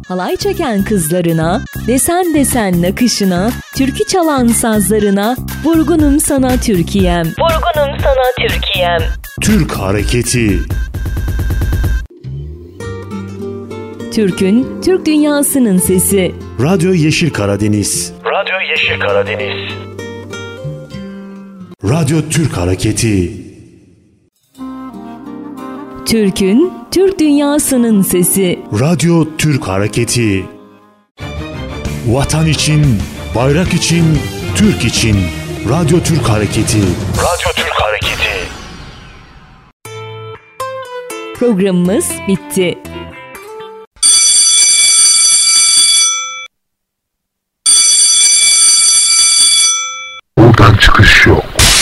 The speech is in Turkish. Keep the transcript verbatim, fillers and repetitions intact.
halay çeken kızlarına, desen desen nakışına, türkü çalan sazlarına, vurgunum sana Türkiye'm, vurgunum sana Türkiye'm. Türk Hareketi. Türk'ün, Türk dünyasının sesi. Radyo Yeşil Karadeniz. Radyo Yeşil Karadeniz. Radyo Türk Hareketi. Türk'ün, Türk dünyasının sesi. Radyo Türk Hareketi. Vatan için, bayrak için, Türk için. Radyo Türk Hareketi. Radyo Türk Hareketi. Programımız bitti.